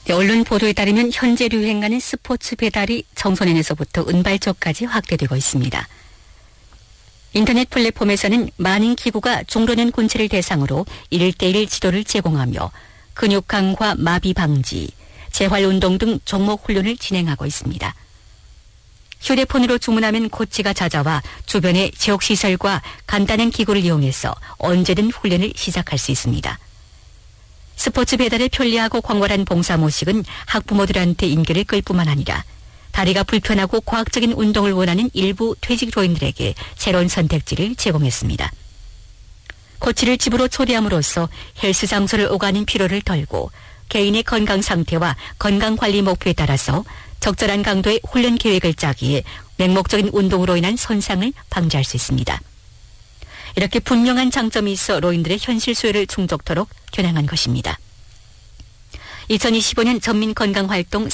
언론 보도에 따르면 현재 유행하는 스포츠 배달이 청소년에서부터 은발적까지 확대되고 있습니다. 인터넷 플랫폼에서는 많은 기구가 중老年 군체를 대상으로 1:1 지도를 제공하며 근육 강화, 마비 방지, 재활운동 등 종목 훈련을 진행하고 있습니다. 휴대폰으로 주문하면 코치가 찾아와 주변의 체육시설과 간단한 기구를 이용해서 언제든 훈련을 시작할 수 있습니다. 스포츠 배달을 편리하고 광활한 봉사 모식은 학부모들한테 인기를 끌 뿐만 아니라 다리가 불편하고 과학적인 운동을 원하는 일부 퇴직로인들에게 새로운 선택지를 제공했습니다. 코치를 집으로 초대함으로써 헬스 장소를 오가는 피로를 덜고 개인의 건강 상태와 건강관리 목표에 따라서 적절한 강도의 훈련 계획을 짜기에 맹목적인 운동으로 인한 손상을 방지할 수 있습니다. 이렇게 분명한 장점이 있어 노인들의 현실 수요를 충족토록 겨냥한 것입니다. 2025년 전민건강활동